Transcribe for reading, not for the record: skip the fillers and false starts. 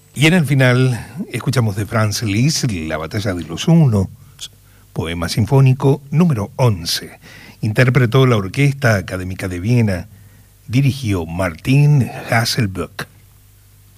Y en el final escuchamos de Franz Liszt La batalla de los unos, poema sinfónico número 11. Interpretó la Orquesta Académica de Viena, dirigió Martin Hasselböck.